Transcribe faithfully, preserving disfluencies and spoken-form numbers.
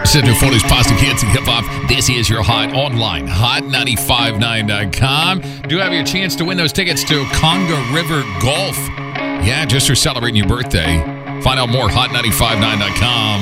Center Phonies, Positive Hits, and Hip Hop. This is your hot online, hot nine five nine dot com. Do have your chance to win those tickets to Conga River Golf. Yeah, just for celebrating your birthday. Find out more, hot nine five nine dot com.